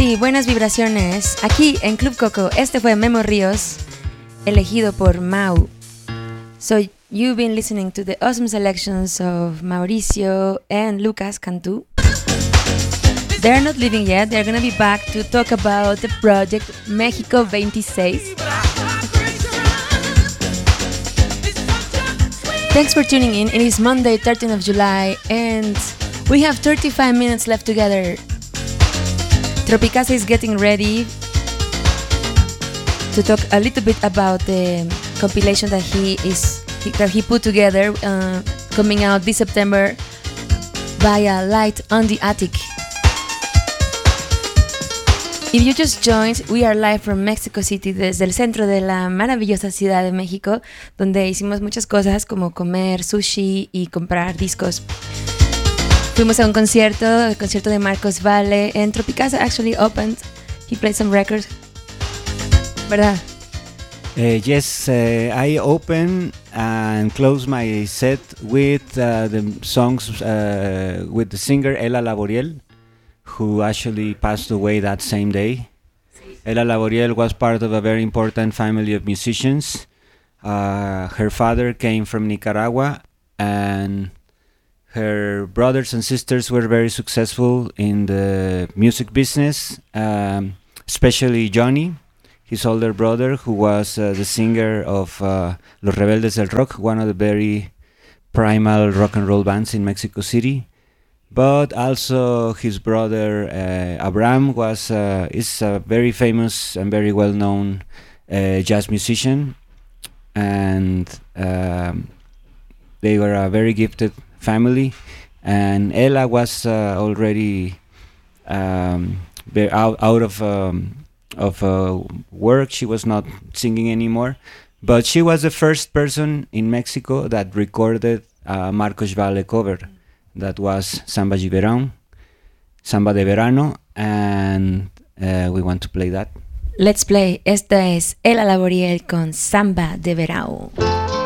Sí, buenas vibraciones. Aquí en Club Coco, este fue Memo Ríos, elegido por Mau. So you've been listening to the awesome selections of Mauricio and Lucas Cantú. They're not leaving yet. They're gonna be back to talk about the project México 26. Thanks for tuning in. It is Monday, 13th of July, and we have 35 minutes left together. Tropicasa is getting ready to talk a little bit about the compilation that he put together, coming out this September via Light on the Attic. If you just joined, we are live from Mexico City, desde el centro de la maravillosa Ciudad de México, donde hicimos muchas cosas como comer sushi y comprar discos. Fuimos a un concierto, el concierto de Marcos Valle, and Tropicasa actually opened. He played some records. ¿Verdad? Yes, I open and close my set with the songs with the singer Ela Laboriel, who actually passed away that same day. Ela Laboriel was part of a very important family of musicians. Her father came from Nicaragua, and her brothers and sisters were very successful in the music business, especially Johnny, his older brother, who was the singer of Los Rebeldes del Rock, one of the very primal rock and roll bands in Mexico City. But also his brother Abraham is a very famous and very well-known jazz musician, and they were a very gifted family. And Ella was already out of work. She was not singing anymore, but she was the first person in Mexico that recorded a Marcos Valle cover. That was Samba de Verano, and we want to play that. Let's play. Esta es Ela Laboriel con Samba de Verano.